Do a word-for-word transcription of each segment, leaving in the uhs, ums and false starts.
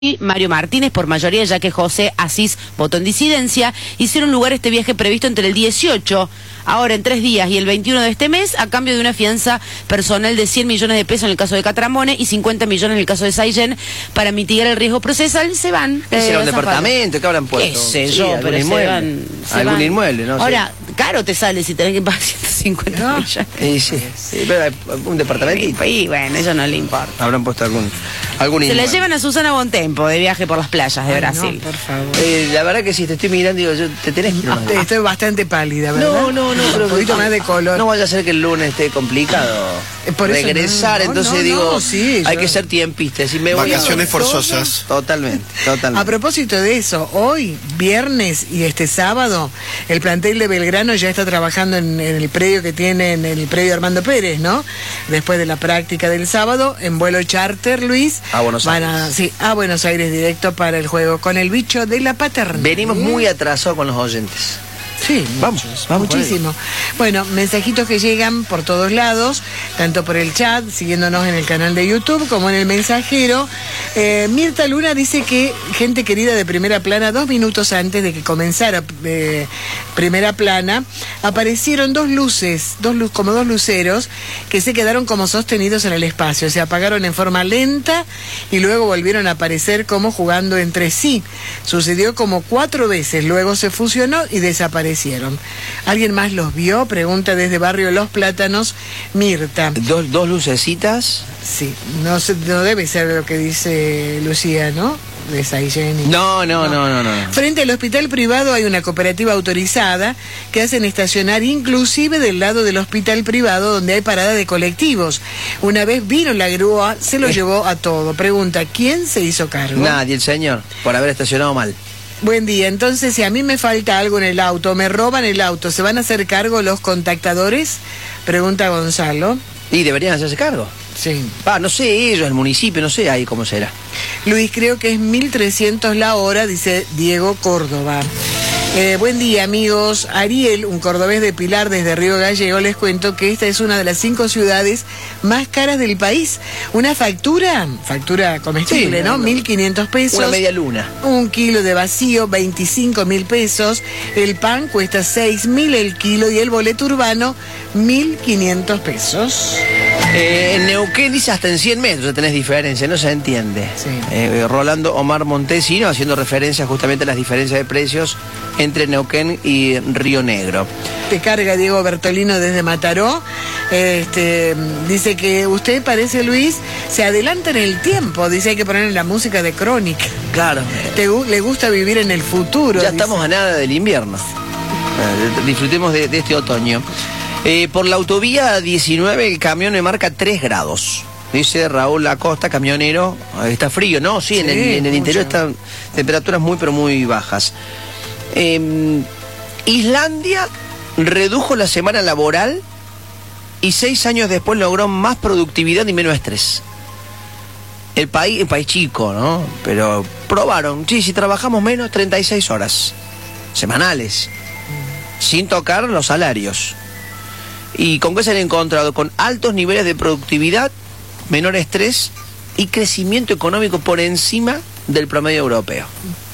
y Mario Martínez, por mayoría, ya que José Asís votó en disidencia, hicieron lugar este viaje previsto entre el dieciocho, ahora en tres días, y el veintiuno de este mes, a cambio de una fianza personal de cien millones de pesos en el caso de Catramone y cincuenta millones en el caso de Saillén, para mitigar el riesgo procesal. Se van. ¿Ese era un eh, departamento? ¿Qué habrán puesto? ¿Qué sé Sí, yo? algún Pero inmueble. se van. Se algún van. inmueble, ¿no? Ahora, sí, caro te sale si tenés que pagar ciento cincuenta ¿No? millones. Sí, sí, sí, pero un departamentito. Y bueno, eso no le importa. Habrán puesto algún, algún Se inmueble. la llevan a Susana Bontempo de viaje por las playas de Ay, Brasil. no, por favor. Eh, la verdad que si te estoy mirando, digo, yo, te tenés que ir unos días. Estoy bastante pálida, ¿verdad? No, no, no. Pero un poquito más de color. No vaya a ser que el lunes esté complicado Eh, por eso regresar, no, no, entonces no, digo, no, sí, hay yo- que ser tiempista. Si me voy a- Vacaciones forzosas. Totalmente, totalmente. A propósito de eso, hoy, viernes y este sábado, el plantel de Belgrano ya está trabajando en, en el predio que tiene, en el predio Armando Pérez, ¿no? Después de la práctica del sábado, en vuelo charter, Luis. A Buenos van Aires. A, sí, a Buenos Aires directo para el juego con el bicho de la paternidad. Venimos muy atrasados con los oyentes. Sí, Vamos, muchos, vamos con muchísimo. Bueno, mensajitos que llegan por todos lados, tanto por el chat, siguiéndonos en el canal de YouTube, como en el mensajero. Eh, Mirta Luna dice que, gente querida de Primera Plana, dos minutos antes de que comenzara eh, Primera Plana, aparecieron dos luces, dos luz, como dos luceros, que se quedaron como sostenidos en el espacio. Se apagaron en forma lenta y luego volvieron a aparecer como jugando entre sí. Sucedió como cuatro veces, luego se fusionó y desapareció. ¿Alguien más los vio? Pregunta desde Barrio Los Plátanos, Mirta. Dos, dos lucecitas. Sí, no, se- no debe ser lo que dice Lucía, ¿no? De Saillén y- No, no, no, no, no. Frente al hospital privado hay una cooperativa autorizada que hacen estacionar inclusive del lado del hospital privado donde hay parada de colectivos. Una vez vino la grúa, se lo Eh. llevó a todo. Pregunta, ¿quién se hizo cargo? Nadie, el señor, por haber estacionado mal. Buen día, entonces si a mí me falta algo en el auto, me roban el auto, ¿se van a hacer cargo los contactadores? Pregunta Gonzalo. Y deberían hacerse cargo. Sí. Ah, no sé, ellos, el municipio, no sé ahí cómo será. Luis, creo que es mil trescientos la hora, dice Diego Córdoba. Eh, buen día, amigos. Ariel, un cordobés de Pilar desde Río Gallego, les cuento que esta es una de las cinco ciudades más caras del país. Una factura, factura comestible, Sí, ¿no? no, no. mil quinientos pesos. Una media luna. Un kilo de vacío, veinticinco mil pesos. El pan cuesta seis mil el kilo y el boleto urbano, mil quinientos pesos. Eh, en Neuquén dice hasta en cien metros ya tenés diferencia, no se entiende. Sí. Eh, Rolando Omar Montesino haciendo referencia justamente a las diferencias de precios entre Neuquén y Río Negro. Te carga Diego Bertolino desde Mataró. Este, dice que usted parece, Luis, se adelanta en el tiempo. Dice hay que ponerle la música de Crónica. Claro. Te gu- le gusta vivir en el futuro. Ya dice. estamos a nada del invierno. Eh, disfrutemos de, de este otoño. Eh, por la autovía diecinueve el camión me marca tres grados. Dice Raúl Acosta, camionero. Eh, Está frío, ¿no? Sí, en el, Sí, en el interior mucho. están temperaturas muy, pero muy bajas. Eh, Islandia redujo la semana laboral y seis años después logró más productividad y menos estrés. El país, el país chico, ¿no? Pero probaron, sí, si trabajamos menos, treinta y seis horas semanales, sin tocar los salarios. ¿Y con qué se han encontrado? Con altos niveles de productividad, menor estrés y crecimiento económico por encima del promedio europeo.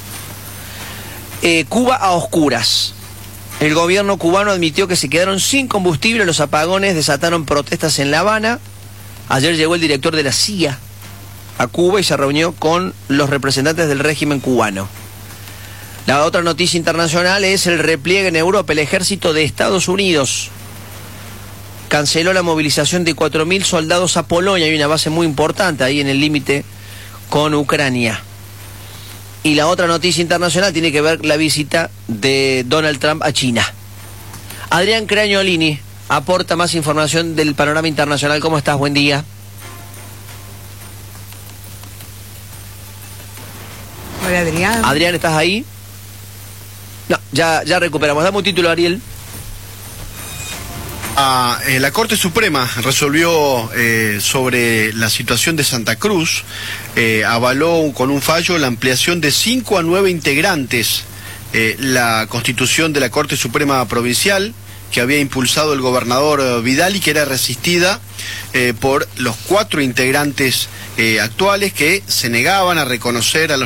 Eh, Cuba a oscuras. El gobierno cubano admitió que se quedaron sin combustible, los apagones desataron protestas en La Habana. Ayer llegó el director de la C I A a Cuba y se reunió con los representantes del régimen cubano. La otra noticia internacional es el repliegue en Europa. El ejército de Estados Unidos canceló la movilización de cuatro mil soldados a Polonia. Hay una base muy importante ahí en el límite con Ucrania. Y la otra noticia internacional tiene que ver la visita de Donald Trump a China. Adrián Cragnolini aporta más información del panorama internacional. ¿Cómo estás? Buen día. Hola, Adrián. Adrián, ¿estás ahí? No, ya, ya recuperamos. Dame un título, Ariel. Ah, eh, la Corte Suprema resolvió eh, sobre la situación de Santa Cruz, eh, avaló con un fallo la ampliación de cinco a nueve integrantes, eh, la constitución de la Corte Suprema Provincial que había impulsado el gobernador eh, Vidal y que era resistida eh, por los cuatro integrantes eh, actuales que se negaban a reconocer a los